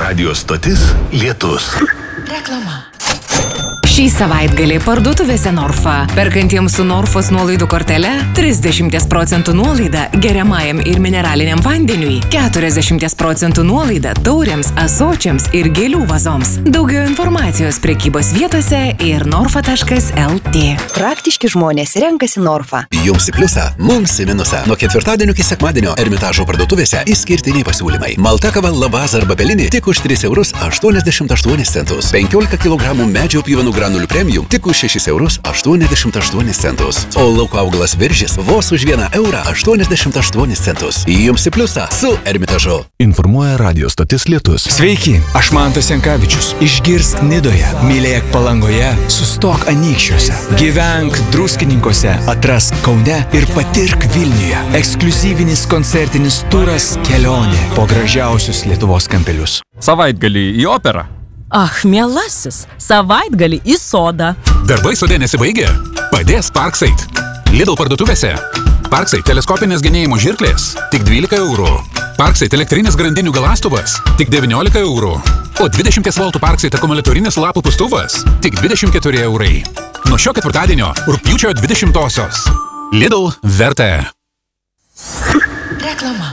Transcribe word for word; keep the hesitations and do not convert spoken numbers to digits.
Radio stotis Lietus. Reklama. Šį savaitgalį parduotuvėse Norfa. Perkantiems su Norfos nuolaidų kortele trisdešimt procentų nuolaida geriamajam ir mineraliniam vandeniui, keturiasdešimt procentų nuolaida taurėms, ąsočiams ir gėlių vazoms. Daugiau informacijos prekybos vietose ir norfa taškas el tė. Praktiški žmonės renkasi Norfa. Jums į pliusą, mums į minusą. Nuo ketvirtadienio iki sekmadienio Ermitažo parduotuvėse išskirtiniai pasiūlymai. Malta kava Lavazza arba Belinė tik už tris eurus aštuoniasdešimt aštuonis centus. penkiolika kilogramų medžio pjuvenų granulių premium tik už šešis eurus aštuoniasdešimt aštuonis centus. O lauko augalas Viržis vos už vieną eurą aštuoniasdešimt aštuonis centus. Jums į pliusą su Ermitažu. Informuoja Radio stotis Lietus. Sveiki, aš Mantas Jankavičius. Išgirsk Nidoje, mylėk Palangoje, sustok Anykščiuose, gyvenk Druskininkuose, atrask Kaune ir patirk Vilniuje. Ekskliuzyvinis koncertinis turas kelionė po gražiausius Lietuvos kampelius. Savaitgalį į operą. Ach, mielasis, savaitgalį į sodą. Darbai sode nesibaigė? Padės Parkside. Lidl parduotuvėse. Parkside teleskopinės genėjimo žirklės tik dvylika eurų. Parkside elektrinis grandinių galastuvas tik devyniolika eurų. O dvidešimt voltų Parkside akumuliatorinis lapų pūstuvas tik dvidešimt keturi eurai. Nuo šio ketvirtadienio rugpjūčio dvidešimtosios. Lidl verta. Reklama.